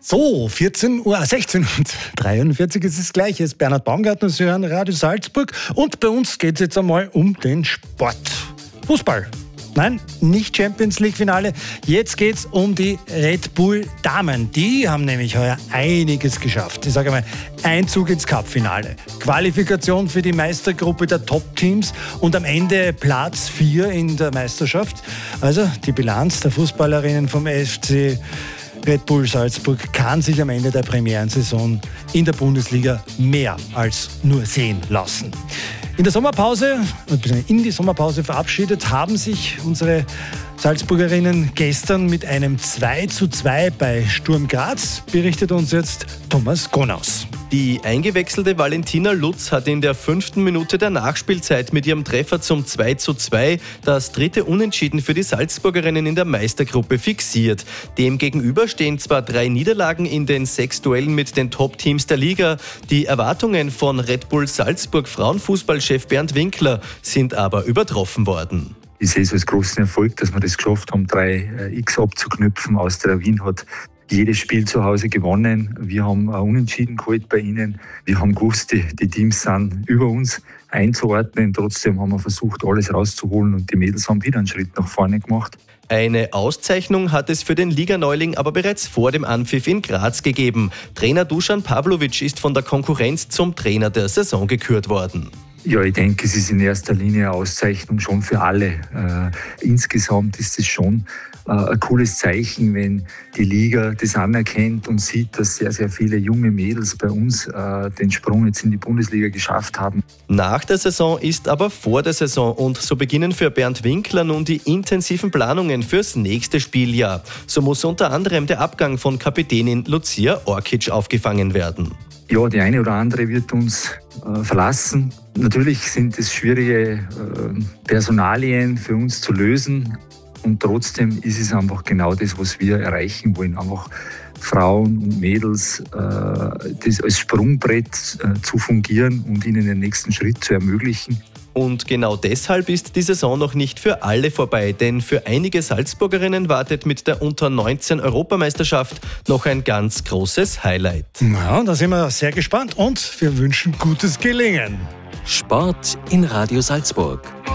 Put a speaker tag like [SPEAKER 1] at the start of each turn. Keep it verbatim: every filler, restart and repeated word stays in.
[SPEAKER 1] So, vierzehn Uhr, sechzehn Uhr dreiundvierzig ist das Gleiche. Es ist Bernhard Baumgartner, Sie hören Radio Salzburg. Und bei uns geht es jetzt einmal um den Sport. Fußball. Nein, nicht Champions League Finale. Jetzt geht es um die Red Bull Damen. Die haben nämlich heuer einiges geschafft. Ich sage mal, Einzug ins Cup-Finale, Qualifikation für die Meistergruppe der Top-Teams und am Ende Platz vier in der Meisterschaft. Also die Bilanz der Fußballerinnen vom F C Red Bull Salzburg kann sich am Ende der Premierensaison in der Bundesliga mehr als nur sehen lassen. In der Sommerpause, in die Sommerpause verabschiedet haben sich unsere Salzburgerinnen gestern mit einem zwei zu zwei bei Sturm Graz, berichtet uns jetzt Thomas Gonaus.
[SPEAKER 2] Die eingewechselte Valentina Lutz hat in der fünften Minute der Nachspielzeit mit ihrem Treffer zum zwei zu zwei das dritte Unentschieden für die Salzburgerinnen in der Meistergruppe fixiert. Demgegenüber stehen zwar drei Niederlagen in den sechs Duellen mit den Top-Teams der Liga. Die Erwartungen von Red Bull Salzburg Frauenfußballchef Bernd Winkler sind aber übertroffen worden.
[SPEAKER 3] Ich sehe es als großen Erfolg, dass wir das geschafft haben, drei X abzuknüpfen. Austria Wien hat jedes Spiel zu Hause gewonnen. Wir haben auch Unentschieden geholt bei ihnen. Wir haben gewusst, die, die Teams sind über uns einzuordnen. Trotzdem haben wir versucht, alles rauszuholen und die Mädels haben wieder einen Schritt nach vorne gemacht.
[SPEAKER 2] Eine Auszeichnung hat es für den Liganeuling aber bereits vor dem Anpfiff in Graz gegeben. Trainer Dusan Pavlovic ist von der Konkurrenz zum Trainer der Saison gekürt worden.
[SPEAKER 3] Ja, ich denke, es ist in erster Linie eine Auszeichnung schon für alle. Äh, insgesamt ist es schon äh, ein cooles Zeichen, wenn die Liga das anerkennt und sieht, dass sehr, sehr viele junge Mädels bei uns äh, den Sprung jetzt in die Bundesliga geschafft haben.
[SPEAKER 2] Nach der Saison ist aber vor der Saison und so beginnen für Bernd Winkler nun die intensiven Planungen fürs nächste Spieljahr. So muss unter anderem der Abgang von Kapitänin Lucia Orkic aufgefangen werden.
[SPEAKER 3] Ja, die eine oder andere wird uns äh, verlassen. Natürlich sind es schwierige äh, Personalien für uns zu lösen. Und trotzdem ist es einfach genau das, was wir erreichen wollen. Einfach Frauen und Mädels äh, das als Sprungbrett äh, zu fungieren und ihnen den nächsten Schritt zu ermöglichen.
[SPEAKER 2] Und genau deshalb ist die Saison noch nicht für alle vorbei, denn für einige Salzburgerinnen wartet mit der Unter neunzehn Europameisterschaft noch ein ganz großes Highlight.
[SPEAKER 1] Ja, da sind wir sehr gespannt und wir wünschen gutes Gelingen.
[SPEAKER 4] Sport in Radio Salzburg.